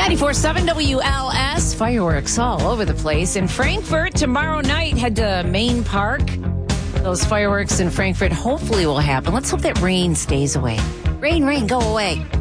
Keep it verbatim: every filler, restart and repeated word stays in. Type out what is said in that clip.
ninety-four point seven W L S, fireworks all over the place. In Frankfurt, tomorrow night, head to Main Park. Those fireworks in Frankfurt hopefully will happen. Let's hope that rain stays away. Rain, rain, go away.